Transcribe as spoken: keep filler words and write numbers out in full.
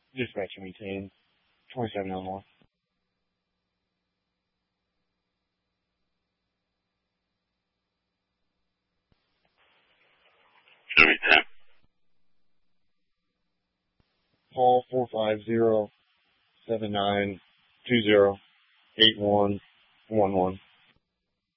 Dispatch maintained. twenty-seven Illinois. Show me ten. Call four five zero seven nine two zero eight one one one.